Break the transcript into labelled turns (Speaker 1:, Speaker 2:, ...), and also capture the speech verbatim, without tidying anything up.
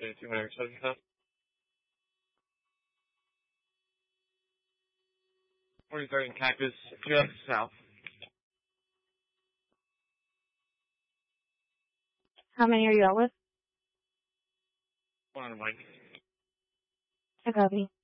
Speaker 1: Okay, two hundred seven stuff. forty-third and Cactus, just south.
Speaker 2: How many are you out with?
Speaker 1: One on the bike.
Speaker 2: I copy.